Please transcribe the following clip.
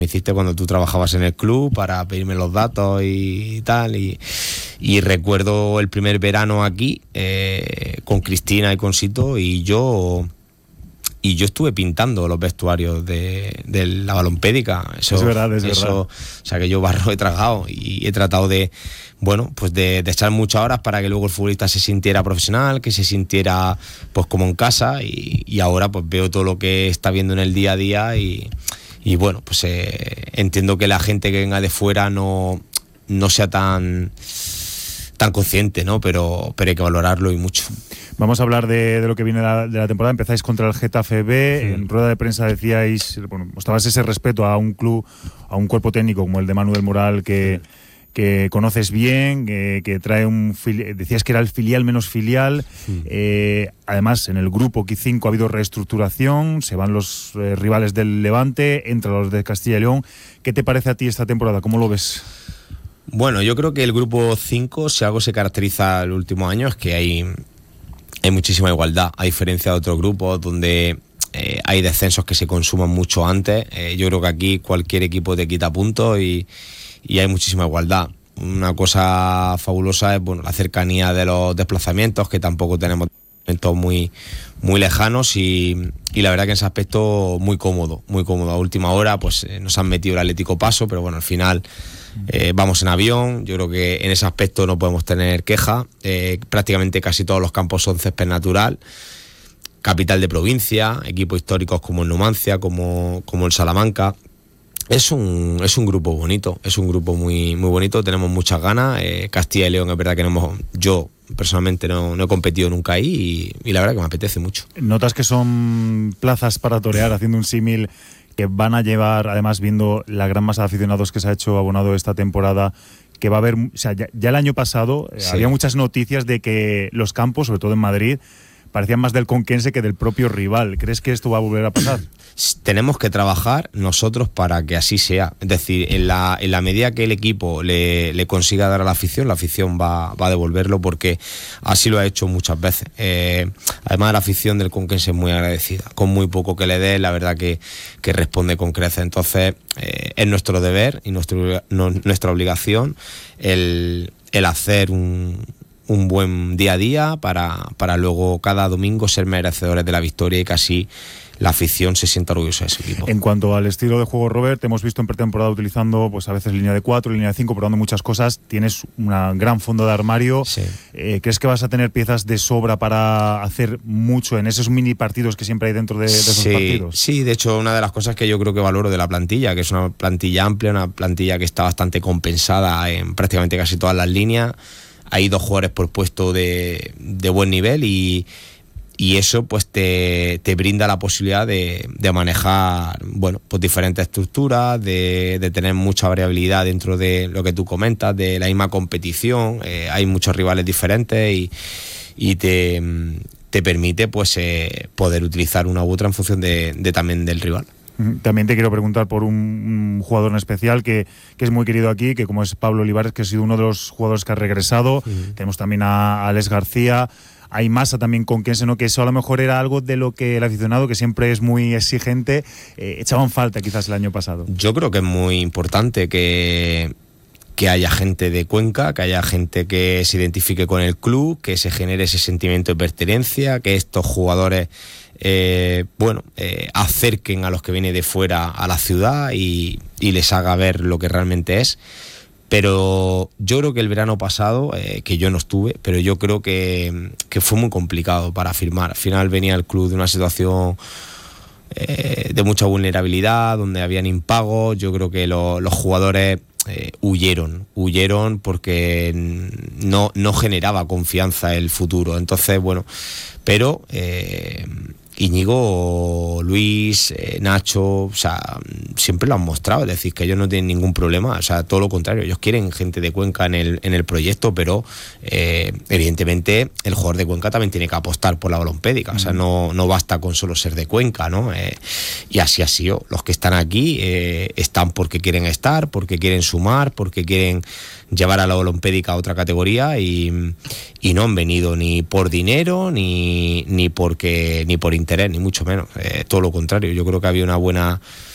me hiciste cuando tú trabajabas en el club para pedirme los datos y tal, y recuerdo el primer verano aquí con Cristina y con Sito, y yo estuve pintando los vestuarios de la balompédica. Eso, es verdad. O sea, que yo barro he tragado y he tratado de echar muchas horas para que luego el futbolista se sintiera profesional, que se sintiera pues como en casa, y ahora pues veo todo lo que está viendo en el día a día y bueno, pues entiendo que la gente que venga de fuera no sea tan consciente, ¿no? Pero hay que valorarlo y mucho. Vamos a hablar de lo que viene de la temporada. Empezáis contra el Getafe B. Sí. En rueda de prensa decíais, mostrabas ese respeto a un club, a un cuerpo técnico como el de Manuel Moral, que conoces bien, que trae decías que era el filial menos filial. Además, en el grupo Q5 ha habido reestructuración, se van los rivales del Levante, entran los de Castilla y León. ¿Qué te parece a ti esta temporada? ¿Cómo lo ves? Bueno, yo creo que el grupo 5, si algo se caracteriza el último año, es que hay muchísima igualdad, a diferencia de otros grupos donde hay descensos que se consuman mucho antes. Yo creo que aquí cualquier equipo te quita puntos y hay muchísima igualdad. Una cosa fabulosa es la cercanía de los desplazamientos, que tampoco tenemos momentos muy lejanos, y la verdad que en ese aspecto muy cómodo. A última hora pues nos han metido el Atlético Paso, pero bueno, al final vamos en avión. Yo creo que en ese aspecto no podemos tener queja. Prácticamente casi todos los campos son césped natural. Capital de provincia, equipos históricos como el Numancia, como el Salamanca. Es un grupo bonito, es un grupo muy bonito, tenemos muchas ganas. Castilla y León es verdad que yo personalmente no he competido nunca ahí, y la verdad que me apetece mucho. ¿Notas que son plazas para torear, haciendo un símil, que van a llevar, además viendo la gran masa de aficionados que se ha hecho abonado esta temporada, que va a haber, o sea, ya el año pasado había muchas noticias de que los campos, sobre todo en Madrid, parecían más del conquense que del propio rival? ¿Crees que esto va a volver a pasar? Tenemos que trabajar nosotros para que así sea. Es decir, en la medida que el equipo le consiga dar a la afición va a devolverlo, porque así lo ha hecho muchas veces. Además, la afición del conquense es muy agradecida. Con muy poco que le dé, la verdad que responde con creces. Entonces, es nuestro deber y nuestra obligación el hacer un buen día a día para luego cada domingo ser merecedores de la victoria, y que así la afición se sienta orgullosa de su equipo. En cuanto al estilo de juego, Robert, te hemos visto en pretemporada utilizando pues a veces línea de 4, línea de 5, probando muchas cosas. Tienes un gran fondo de armario. Sí. ¿Crees que vas a tener piezas de sobra para hacer mucho en esos mini partidos que siempre hay dentro de esos partidos? Sí, de hecho, una de las cosas que yo creo que valoro de la plantilla, que es una plantilla amplia, una plantilla que está bastante compensada en prácticamente casi todas las líneas. Hay 2 jugadores por puesto de buen nivel, y eso pues te brinda la posibilidad de manejar pues diferentes estructuras, de tener mucha variabilidad dentro de lo que tú comentas, de la misma competición. Hay muchos rivales diferentes y te permite pues poder utilizar una u otra en función también del rival. También te quiero preguntar por un jugador en especial que es muy querido aquí, que como es Pablo Olivares, que ha sido uno de los jugadores que ha regresado. Tenemos también a Alex García. Hay Massa también con Kense, ¿no? Que eso a lo mejor era algo de lo que el aficionado, que siempre es muy exigente, echaban falta quizás el año pasado. Yo creo que es muy importante que haya gente de Cuenca, que haya gente que se identifique con el club, que se genere ese sentimiento de pertenencia, que estos jugadores acerquen a los que vienen de fuera a la ciudad y les haga ver lo que realmente es. Pero yo creo que el verano pasado, que yo no estuve, pero yo creo que fue muy complicado para firmar. Al final venía el club de una situación de mucha vulnerabilidad, donde habían impagos. Yo creo que los jugadores huyeron porque no generaba confianza el futuro. Entonces, pero Íñigo, Luis, Nacho, o sea, siempre lo han mostrado, es decir, que ellos no tienen ningún problema, o sea, todo lo contrario, ellos quieren gente de Cuenca en el proyecto, pero evidentemente el jugador de Cuenca también tiene que apostar por la balompédica, o sea, no basta con solo ser de Cuenca, ¿no? Y así ha sido, los que están aquí están porque quieren estar, porque quieren sumar, porque quieren llevar a la balompédica a otra categoría, y no han venido ni por dinero ni por interés, ni mucho menos, todo lo contrario. Yo creo que había una buena